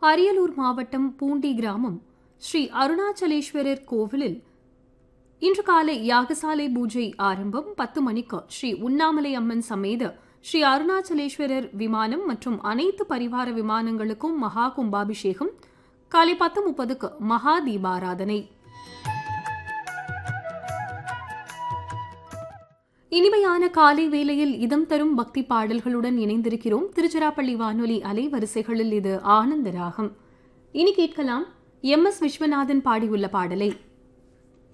அரியலூர் மாவட்டம் பூண்டி கிராமம் ஸ்ரீ அருணாச்சலேஸ்வரர் கோவிலில் இன்று காலை யாகசாலை பூஜை ஆரம்பம். 10 மணிக்கு ஸ்ரீ உண்ணாமலை அம்மன் சமேத ஸ்ரீ அருணாச்சலேஸ்வரர் விமானம் மற்றும் அனைத்து பரிவார விமானங்களுக்கும் மகா கும்பாபிஷேகம். காலை 10:30க்கு மகா தீபாராதனை. இனிமையான காலை வேளையில் இதம் தரும் பக்தி பாடல்களுடன் இணைந்திருக்கிறோம். திருச்சிராப்பள்ளி வானொலி அலைவரிசைகளில் இது ஆனந்த ராகம். இனி கேட்கலாம் MS விஸ்வநாதன் பாடியுள்ள பாடலை.